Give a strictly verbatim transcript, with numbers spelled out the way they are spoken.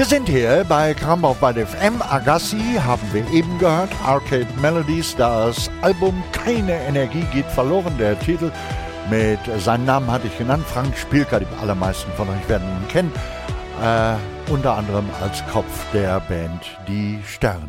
Wir sind hier bei Krambach bei der F M. Agassi haben wir eben gehört. Arcade Melodies, das Album Keine Energie geht verloren. Der Titel mit seinen Namen hatte ich genannt. Frank Spielka, die allermeisten von euch werden ihn kennen. Äh, unter anderem als Kopf der Band Die Sterne.